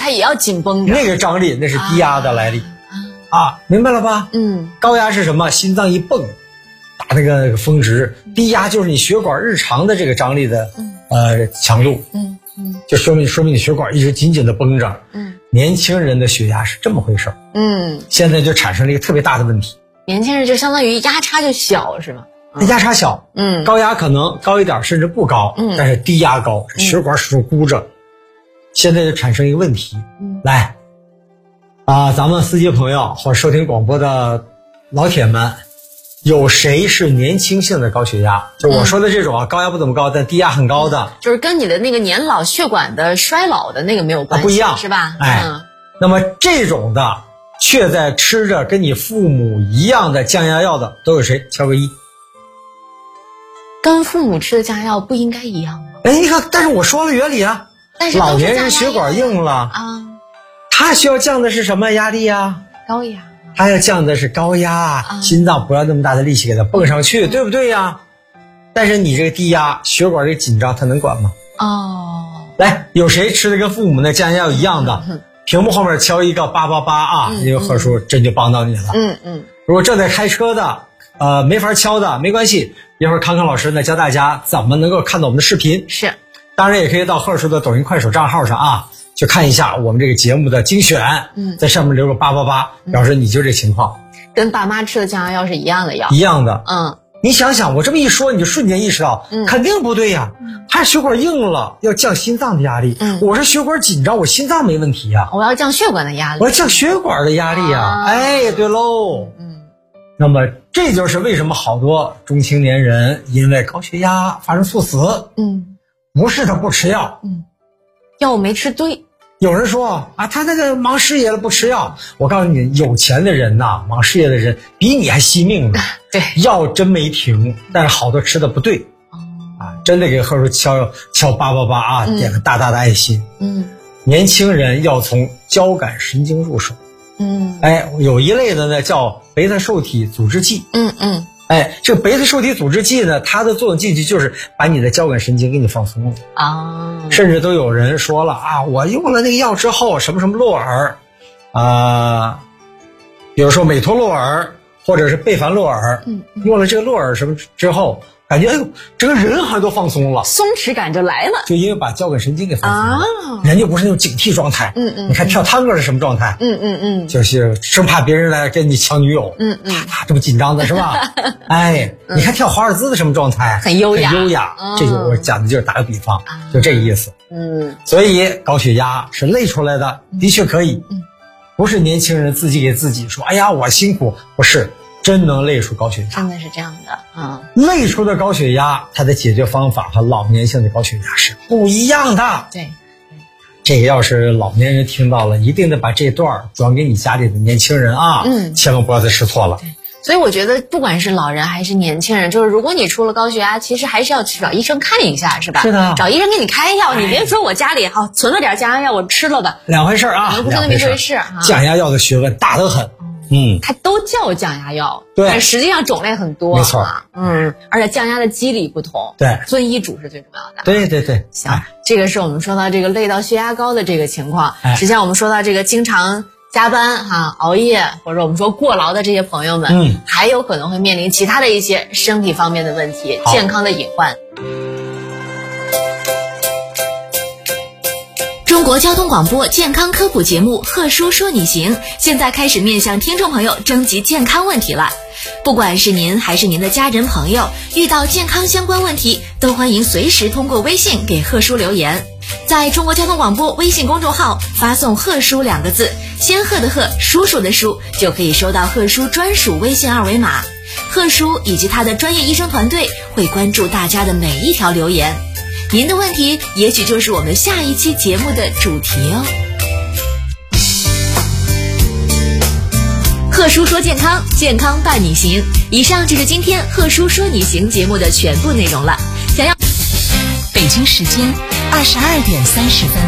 它也要紧绷着。 那个张力那是低压的来历明白了吧？高压是什么？心脏一蹦，打那个峰值。低压就是你血管日常的这个张力的强度。就说明你血管一直紧紧的绷着。年轻人的血压是这么回事。现在就产生了一个特别大的问题。 年轻人就相当于压差就小是吗？ 压差小。高压可能高一点甚至不高。但是低压高，血管始终箍着。现在就产生一个问题。来咱们司机朋友或收听广播的老铁们，有谁是年轻性的高血压？就我说的这种高压不怎么高但低压很高的， 就是跟你的那个年老血管的衰老的那个没有关系， 不一样是吧？ 那么这种的却在吃着跟你父母一样的降压药的都有谁？敲个一。 跟父母吃的降压药不应该一样吗？ 你看，但是我说了原理啊， 但是老年人血管硬了他需要降的是什么压力啊？ 高压。 他要降的是高压，心脏不要那么大的力气给它蹦上去，对不对呀？但是你这个低压，血管这个紧张，它能管吗？来，有谁吃的跟父母的降压药一样的？屏幕后面敲一个888因为何叔真就帮到你了。如果正在开车的，没法敲的没关系，一会儿康康老师呢教大家怎么能够看到我们的视频。 是， 当然也可以到何叔的抖音、快手账号上去看一下我们这个节目的精选。在上面留个888，表示你就这情况。 跟爸妈吃的降压药是一样的药。 一样的。你想想，我这么一说，你就瞬间意识到，肯定不对呀。他血管硬了，要降心脏的压力。我是血管紧张，我心脏没问题呀。 我要降血管的压力。 我要降血管的压力呀。对喽。那么这就是为什么好多中青年人因为高血压发生猝死。不是他不吃药， 药没吃对。 有人说他那个忙事业了不吃药，我告诉你，有钱的人忙事业的人比你还惜命呢。 对， 药真没停，但是好多吃的不对。真的给何叔敲888点个大大的爱心。年轻人要从交感神经入手。有一类的呢叫贝塔受体阻滞剂。这个贝塔受体阻滞剂呢，它的作用进去就是把你的交感神经给你放松了。甚至都有人说了我用了那个药之后，什么什么洛尔比如说美托洛尔或者是贝凡洛尔，用了这个洛尔什么之后，感觉整个人好像都放松了， 松弛感就来了， 就因为把交感神经给放松了。人家不是那种警惕状态。你看跳探戈是什么状态？就是生怕别人来跟你抢女友。他这么紧张的是吧？你看跳华尔兹的什么状态？ 很优雅。 这就我讲的就是打个比方，就这个意思。所以高血压是累出来的，的确可以。不是年轻人自己给自己说我辛苦，不是。真能累出高血压， 真的是这样的。 累出的高血压，它的解决方法和老年性的高血压是不一样的。 对， 这个要是老年人听到了，一定得把这段转给你家里的年轻人千万不要再试错了。 对，所以我觉得不管是老人还是年轻人，就是如果你出了高血压，其实还是要去找医生看一下，是吧？ 是的， 找医生给你开药，你别说我家里存了点降压药，我吃了吧， 两回事不是那么一回事。 降压药的学问大得很。 它都叫降压药， 对， 但实际上种类很多， 没错。 而且降压的机理不同， 对， 遵医嘱是最重要的。 对。 行，这个是我们说到这个累到血压高的这个情况。实际上我们说到这个经常加班熬夜，或者我们说过劳的这些朋友们，还有可能会面临其他的一些身体方面的问题，健康的隐患。 中国交通广播健康科普节目《贺叔说你行》现在开始面向听众朋友征集健康问题了。不管是您还是您的家人朋友，遇到健康相关问题，都欢迎随时通过微信给贺叔留言。在中国交通广播微信公众号发送“贺叔”两个字，仙鹤的鹤，叔叔的叔，就可以收到贺叔专属微信二维码。贺叔以及他的专业医生团队会关注大家的每一条留言。您的问题也许就是我们下一期节目的主题哦。贺叔说健康，健康伴你行。以上就是今天贺叔说你行节目的全部内容了。想要北京时间22点30分。